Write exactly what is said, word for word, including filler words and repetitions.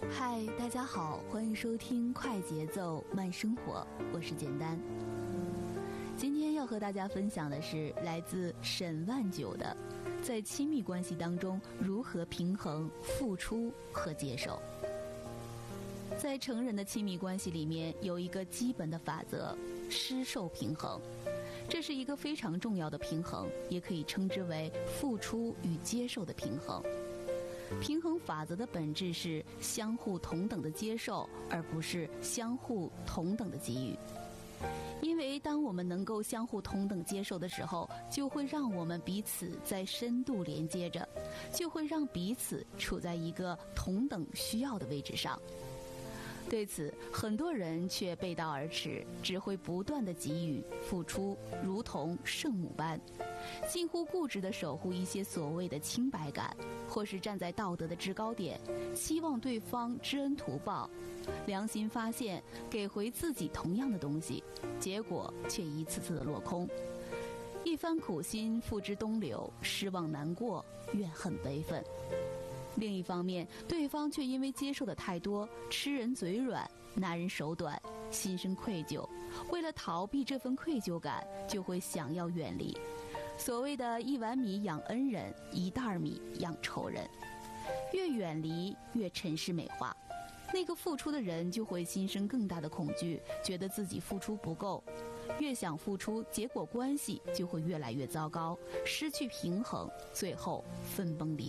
嗨，大家好，欢迎收听快节奏慢生活，我是简单。今天要和大家分享的是来自沈万九的在亲密关系当中如何平衡付出和接受。在成人的亲密关系里面有一个基本的法则，施受平衡，这是一个非常重要的平衡，也可以称之为付出与接受的平衡。平衡法则的本质是相互同等的接受，而不是相互同等的给予。因为当我们能够相互同等接受的时候，就会让我们彼此在深度连接着，就会让彼此处在一个同等需要的位置上。对此，很多人却背道而驰，只会不断地给予付出，如同圣母般，近乎固执地守护一些所谓的清白感，或是站在道德的制高点，希望对方知恩图报，良心发现，给回自己同样的东西，结果却一次次的落空。一番苦心付之东流，失望难过，怨恨悲愤。另一方面，对方却因为接受的太多，吃人嘴软，拿人手短，心生愧疚，为了逃避这份愧疚感，就会想要远离。所谓的一碗米养恩人，一袋米养仇人，越远离越尘世美化，那个付出的人就会心生更大的恐惧，觉得自己付出不够，越想付出，结果关系就会越来越糟糕，失去平衡，最后分崩离